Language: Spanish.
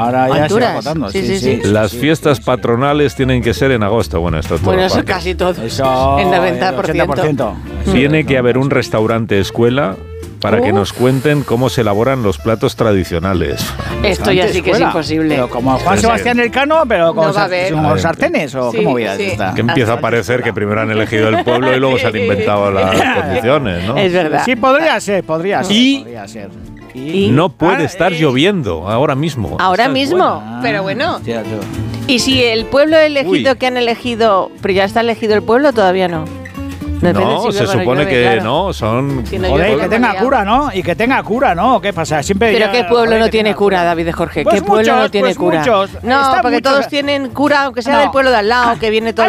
ahora ya alturas. se va agotando. Sí. Las fiestas patronales tienen que ser en agosto. Bueno, esto todo. Bueno, eso aparte. casi todo. Eso, el 90%. 80%. Tiene que haber un restaurante escuela para que nos cuenten cómo se elaboran los platos tradicionales. Esto ya sí que es Escuela. imposible. Pero como Juan Sebastián Elcano, pero con, No va a haber. con sartenes, ¿o Sí, cómo vida sí. es esta? Que empieza a parecer que primero han elegido el pueblo y luego se han inventado las condiciones, ¿no? Es verdad. Sí, podría ser. Y- podría ser. No puede estar lloviendo ahora mismo. Ahora Esta es mismo, buena. pero bueno. Hostia, tú. Y si el pueblo elegido Uy. que han elegido, pero ya está elegido el pueblo, todavía no. Depende No, si se llueve o no supone llueve, que claro. no, son... Si no Joder, llueve, que la tenga María. cura, ¿no? Y que tenga cura, ¿no? ¿Qué pasa? Siempre Pero ya- ¿qué pueblo joder, no que tiene tenga cura, David de Jorge? Pues ¿Qué pueblo no muchos, tiene pues cura? muchos. No, Están porque muchos. todos tienen cura, aunque sea No. del pueblo de al lado, que viene todo